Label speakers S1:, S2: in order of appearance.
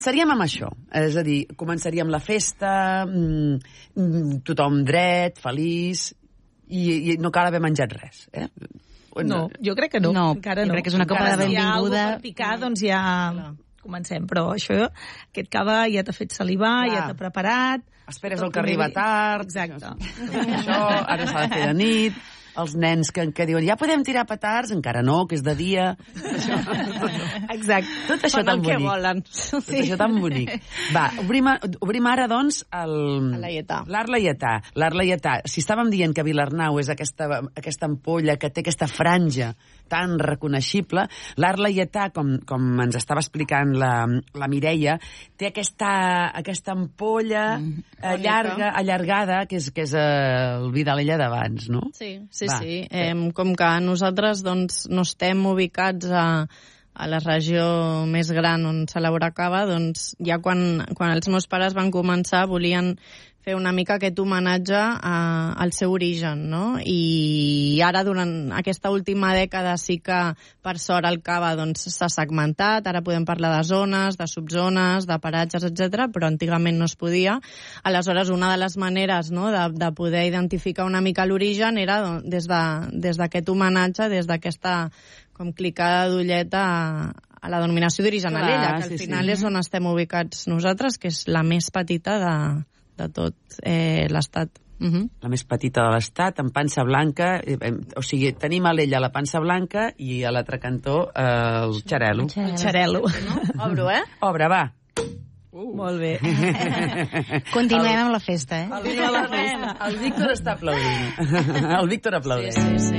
S1: Seríem amb això, és a dir, començaríem la festa, tothom dret, feliç, i no cal haver menjat res, eh?
S2: No, jo crec que no. Encara no.
S3: Crec que és una copa de benvinguda.
S2: Si hi ha alguna cosa per picar, doncs ja comencem. Però això, aquest cava ja t'ha fet salivar, ja t'ha preparat.
S1: Esperes el que arriba tard.
S2: Exacte.
S1: Això, ara s'ha de fer de nit. Els nens que diuen, ja podem tirar petards, encara no, que és de dia.
S2: Exacte.
S1: Tot això tan bonic.
S3: volen.
S1: Tot això tan bonic. Va, obrim ara, doncs, l'Art Laietà. L'Art Laietà. Si estàvem dient que Vilarnau és aquesta ampolla que té aquesta franja tan reconeixible, l'Art Laietà, com ens estava explicant la Mireia, té aquesta ampolla allargada, que és el Vidalella d'abans, no?
S4: Sí. Com que nosaltres doncs, no estem ubicats a la regió més gran on s'elabora cava, doncs ja quan els meus pares van començar volien fer una mica aquest homenatge al seu origen, no? I ara, durant aquesta última dècada, sí que, per sort, el cava s'ha segmentat, ara podem parlar de zones, de subzones, de paratges, etc, però antigament no es podia. Aleshores, una de les maneres, no, de poder identificar una mica l'origen era des d'aquest homenatge, des d'aquesta com clicada d'ulleta a la denominació d'origen Alella, que al final és on estem ubicats nosaltres, que és la més petita de tot l'estat.
S1: La més petita de l'estat, amb pansa blanca, o sigui, tenim a l'Ella la pansa blanca i a l'altre cantó el xarel·lo.
S2: El xarel·lo.
S4: Obro,
S1: Obre, va.
S2: Molt bé.
S3: Continuem amb la festa,
S1: El Víctor està aplaudint. El Víctor aplaudint.
S4: Sí.